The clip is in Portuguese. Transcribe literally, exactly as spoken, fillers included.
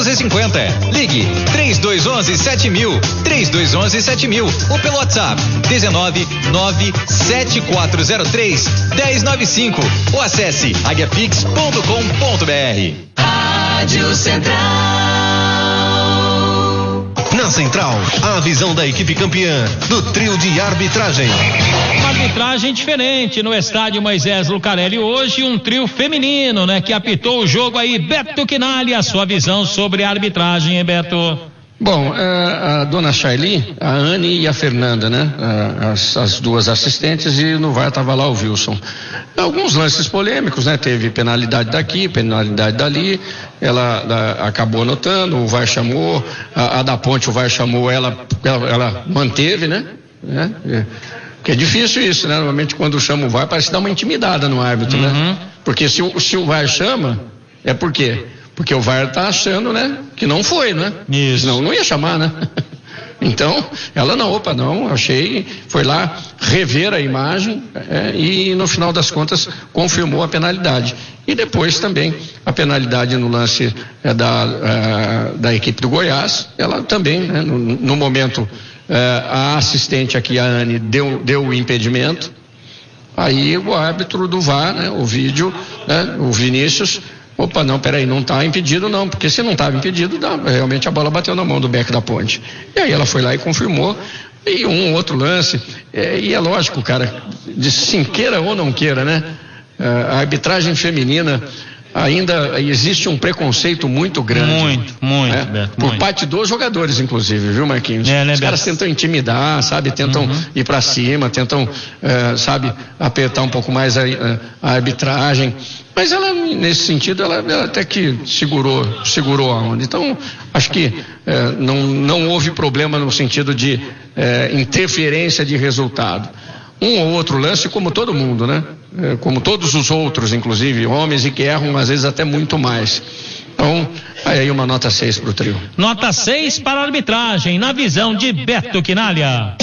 cinquenta. Ligue três dois um um sete mil, três dois um um sete mil ou pelo WhatsApp dezenove nove sete quatro zero três um zero nove cinco ou acesse aguiapix ponto com ponto br. Rádio Central. Na Central, a visão da equipe campeã do trio de arbitragem. Uma arbitragem diferente no estádio Moisés Lucarelli hoje, um trio feminino, né, que apitou o jogo aí. Beto Quinalha, a sua visão sobre a arbitragem, hein, Beto? Bom, a, a dona Charly, a Anne e a Fernanda, né? As, as duas assistentes, e no V A R estava lá o Wilson. Alguns lances polêmicos, né? Teve penalidade daqui, penalidade dali, ela, ela acabou anotando, o V A R chamou, a, a da Ponte, o V A R chamou, ela, ela, ela manteve, né? né? É, que é difícil isso, né? Normalmente quando chama o V A R parece dar uma intimidada no árbitro, uhum. né? Porque se o, se o V A R chama, é por quê? Porque o V A R tá achando, né, que não foi, né? Isso. Senão não ia chamar, né? Então, ela não, opa, não, achei, foi lá rever a imagem é, e no final das contas confirmou a penalidade. E depois também a penalidade no lance é, da, é, da equipe do Goiás, ela também, né, no, no momento é, a assistente aqui, a Anne, deu, deu o impedimento, aí o árbitro do V A R, né, o vídeo, né, o Vinícius, opa, não, peraí, não está impedido não, porque se não estava impedido, dá, realmente a bola bateu na mão do Beck da Ponte. E aí ela foi lá e confirmou, e um outro lance, é, e é lógico, cara, de sim, queira ou não queira, né? A arbitragem feminina, ainda existe um preconceito muito grande. Muito, muito, né? Beto, Por muito. parte dos jogadores, inclusive, viu, Marquinhos? É, né, Os caras tentam intimidar, sabe? Tentam uhum. ir para cima, tentam, é, sabe, apertar um pouco mais a, a arbitragem. Mas ela, nesse sentido, ela, ela até que segurou, segurou a onda. Então, acho que é, não, não houve problema no sentido de é, interferência de resultado. Um ou outro lance, como todo mundo, né? É, como todos os outros, inclusive, homens, e que erram às vezes até muito mais. Então, aí uma nota seis para o trio. Nota seis para a arbitragem, na visão de Beto Quinalha.